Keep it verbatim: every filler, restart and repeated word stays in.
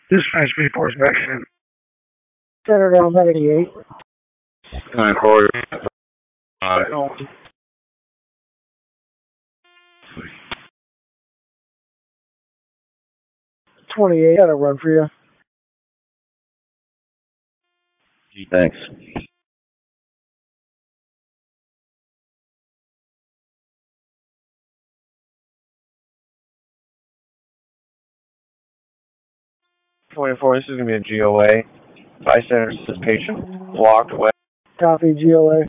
Dispatch reports accident. Center down ninety-eight. nine four. Uh, twenty-eight, got a run for you. Thanks. twenty-four, this is going to be a G O A. Bystander says patient walked away. Copy, G O A.